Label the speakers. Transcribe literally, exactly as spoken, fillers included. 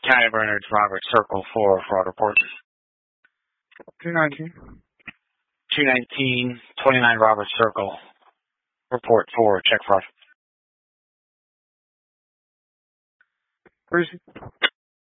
Speaker 1: County Bernard Robert Circle for fraud report.
Speaker 2: two nineteen.
Speaker 1: two nineteen twenty-nine Robert Circle. Report for check fraud.
Speaker 2: Where's